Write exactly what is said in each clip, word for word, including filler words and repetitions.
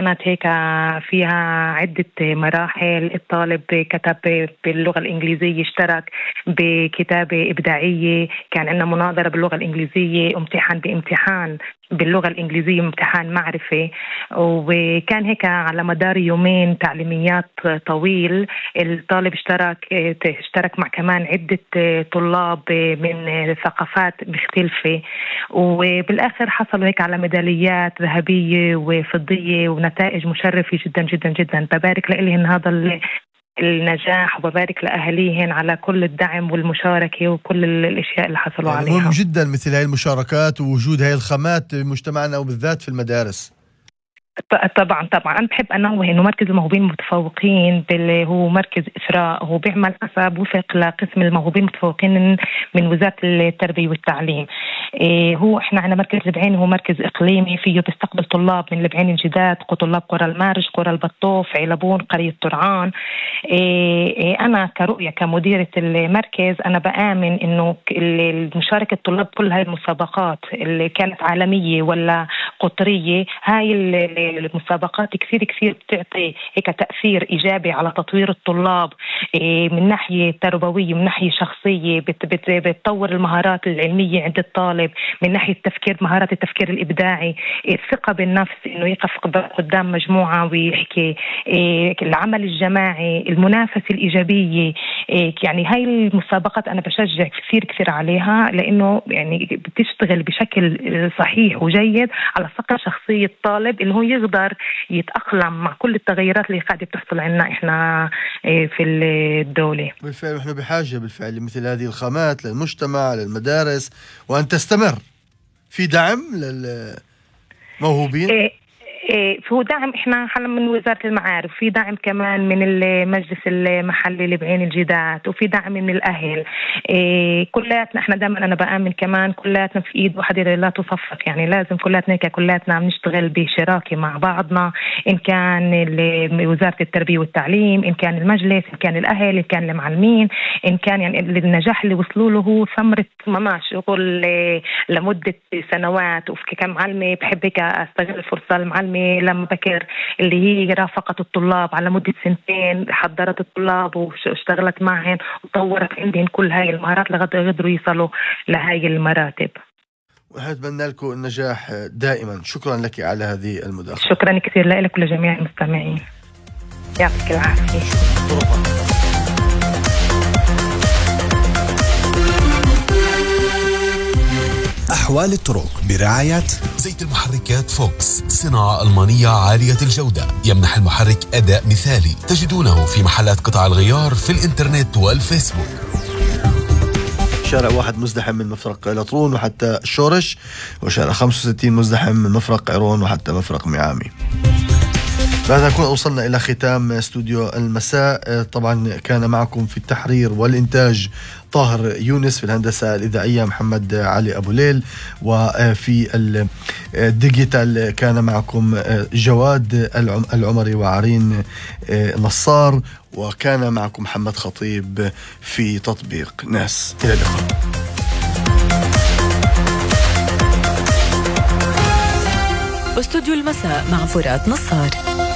كانت هيك فيها عدة مراحل. الطالب كتب باللغة الإنجليزية، اشترك بكتابة إبداعية، كان عندنا مناظرة باللغة الإنجليزية، امتحان بامتحان باللغة الإنجليزية، امتحان معرفة. وكان هيك على مدار يومين تعليميات طويل. الطالب اشترك اشترك مع كمان عدة طلاب من ثقافات مختلفة، وبالآخر حصلوا هيك على ميداليات ذهبية وفضية ونتائج مشرفة جدا جدا جدا. ببارك لهم هذا النجاح، وببارك لأهليهن على كل الدعم والمشاركة وكل الأشياء اللي حصلوا يعني عليها. مهم جدا مثل هاي المشاركات ووجود هاي الخامات بمجتمعنا وبالذات في المدارس. طبعا طبعا أنا بحب أنوه إنه مركز الموهوبين المتفوقين اللي هو مركز إثراء، هو بيعمل حسب وفق لقسم الموهوبين المتفوقين من وزارة التربية والتعليم. إيه هو إحنا عندنا مركز البعين، هو مركز إقليمي فيه بيستقبل طلاب من البعين الجداد، طلاب قرى المارج، قرى البطوف، علبون، قرية طرعان. إيه إيه أنا كرؤية كمديرة المركز أنا بآمن إنه المشاركة الطلاب كل هاي المسابقات اللي كانت عالمية ولا قطرية، هاي المسابقات كثير كثير بتعطي هيك تأثير إيجابي على تطوير الطلاب من ناحية تربوية، من ناحية شخصية، بت بت بتطور المهارات العلمية عند الطالب، من ناحية التفكير، مهارات التفكير الإبداعي، الثقة بالنفس، إنه يقف قدام مجموعة ويحكي، العمل الجماعي، المنافسة الإيجابية. يعني هاي المسابقات أنا بشجع كثير كثير عليها، لأنه يعني بتشتغل بشكل صحيح وجيد على صقل شخصية الطالب، اللي هو يقدر يتأقلم مع كل التغيرات اللي قاعدة بتحصل عنا إحنا في الدولة. بالفعل نحن بحاجة بالفعل مثل هذه الخامات للمجتمع، للمدارس، وأن تستمر في دعم للموهوبين. إيه إيه هو دعم إحنا حنا من وزارة المعارف، في دعم كمان من المجلس المحلي اللي بعين الجدات، وفي دعم من الأهل. إيه كلاتنا إحنا دائما أنا بآمن كمان كلاتنا في إيد واحدة لا تصفق، يعني لازم كلاتنا هيك كلاتنا عم نشتغل بشراكة مع بعضنا، إن كان وزارة التربية والتعليم، إن كان المجلس، إن كان الأهل، إن كان المعلمين، إن كان يعني النجاح اللي وصلوا له هو ثمرة ماما شغل لمدة سنوات. وفي كمعلمة بحب هيك أستغل الفرصة المعلمة لما بكر اللي هي رافقت الطلاب على مدة سنتين، حضرت الطلاب واشتغلت معهم وطورت عندهم كل هاي المهارات لغاية قدروا يصلوا لهاي المراتب. ونتمنى لكم النجاح دائما. شكرا لك على هذه المداخلة. شكرا كثير لك ولجميع المستمعين، يعطيك العافية. أحوال الطرق برعاية زيت المحركات فوكس، صناعة ألمانية عالية الجودة، يمنح المحرك أداء مثالي. تجدونه في محلات قطع الغيار في الإنترنت والفيسبوك. شارع واحد مزدحم من مفرق لطرون وحتى شورش، وشارع خمسة وستين مزدحم من مفرق عيرون وحتى مفرق ميامي. بهذا نكون وصلنا إلى ختام استوديو المساء. طبعا كان معكم في التحرير والإنتاج طاهر يونس، في الهندسة الإذاعية محمد علي أبو ليل، وفي الديجيتال كان معكم جواد العمري وعرين نصار، وكان معكم محمد خطيب في تطبيق ناس. إلى اللقاء. استوديو المساء مع فرات نصار.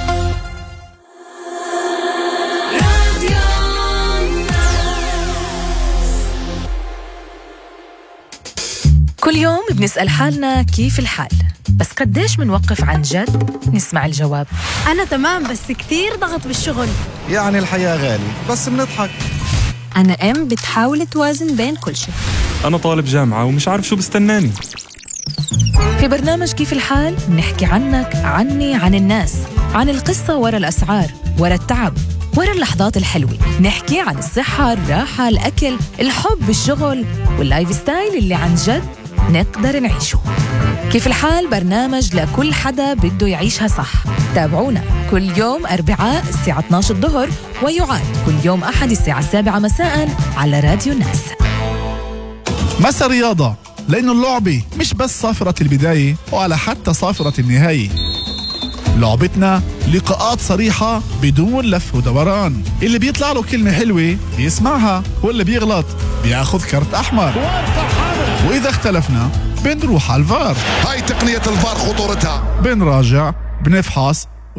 كل يوم بنسأل حالنا كيف الحال، بس قديش منوقف عن جد نسمع الجواب. أنا تمام بس كثير ضغط بالشغل. يعني الحياة غالي بس بنضحك. أنا أم بتحاول توازن بين كل شيء. أنا طالب جامعة ومش عارف شو بستناني. في برنامج كيف الحال نحكي عنك، عني، عن الناس، عن القصة ورا الأسعار، ورا التعب، ورا اللحظات الحلوة. نحكي عن الصحة، الراحة، الأكل، الحب، الشغل، واللايف ستايل اللي عن جد نقدر نعيشه. كيف الحال برنامج لكل حدا بده يعيشها صح. تابعونا كل يوم أربعاء الساعة اثني عشر الظهر، ويعاد كل يوم أحد الساعة السابعة مساء على راديو الناس. مسا رياضة، لأنه اللعبة مش بس صافرة البداية ولا حتى صافرة النهاية. لعبتنا لقاءات صريحة بدون لف ودوران. اللي بيطلع له كلمة حلوة بيسمعها، واللي بيغلط بياخذ كرت أحمر. وإذا اختلفنا بنروح على الفار. هاي تقنية الفار خطورتها. بنراجع، بنفحص،